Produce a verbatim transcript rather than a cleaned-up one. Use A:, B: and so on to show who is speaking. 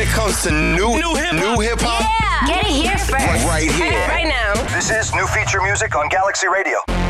A: comes to new, new hip hop, new hip hop,
B: yeah, get it here first.
A: Right, right here,
B: right now.
C: This is new feature music on Galaxy Radio.